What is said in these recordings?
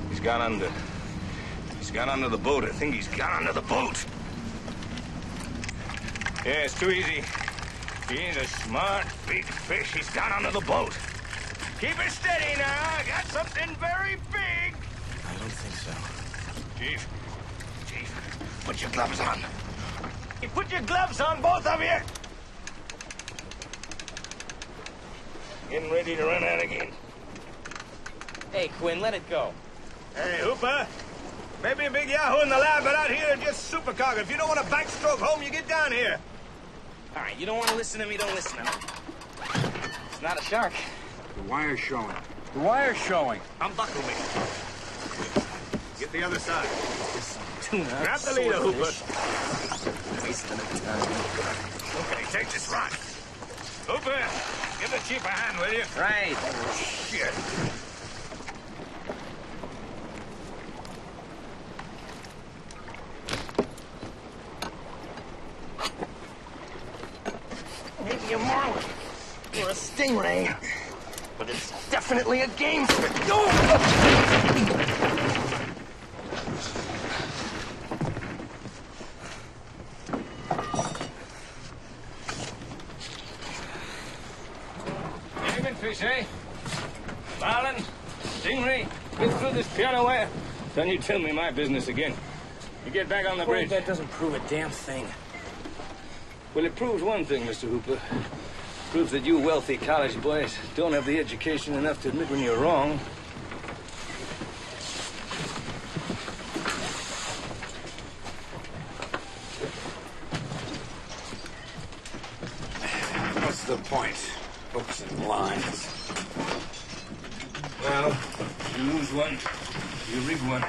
He's gone under. He's gone under the boat. I think he's gone under the boat. Yeah, it's too easy. He's a smart, big fish. He's gone under the boat. Keep it steady now. I got something very big. I don't think so. Chief, put your gloves on. You put your gloves on, both of you. Getting ready to run out again. Hey, Quinn, let it go. Hey, Hooper. Maybe a big yahoo in the lab, but out here, just supercargo. If you don't want to backstroke home, you get down here. All right, you don't want to listen to me, don't listen to me. It's not a shark. The wire's showing. The wire's showing. Unbuckle me. Get the other side. Tuna. Grab the leader, Hooper. Wasting of time. Okay, take this rod. Hooper, give the chief a hand, will you? Right. Shit. Maybe a marlin or a stingray, but it's definitely a game fish. No! Fish, eh? Marlin, stingray, get through this piano wire. Then you tell me my business again. You get back on the bridge. That doesn't prove a damn thing. Well, it proves one thing, Mr. Hooper. It proves that you wealthy college boys don't have the education enough to admit when you're wrong. What's the point? Hooks and lines. Well, you lose one, you rig one.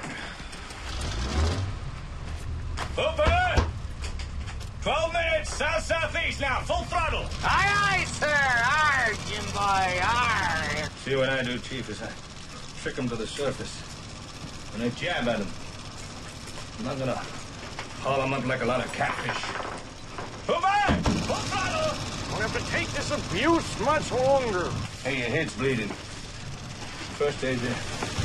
Hooper! 12 minutes, south-southeast now, full throttle. Aye, aye, sir. Arr, Jim boy, arr. See what I do, Chief, is I trick them to the surface. When I jab at them, I'm not gonna haul them up like a lot of catfish. Hooper! Full throttle! Don't have to take this abuse much longer. Hey, your head's bleeding. First aid there.